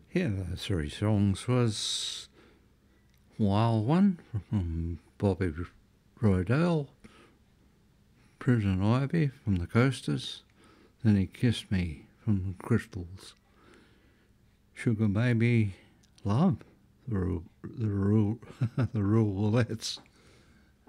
Yeah, the three songs was Wild One from Bobby Roydell, Prison Ivy from the Coasters, Then He Kissed Me from the Crystals, Sugar Baby Love, the Rulettes,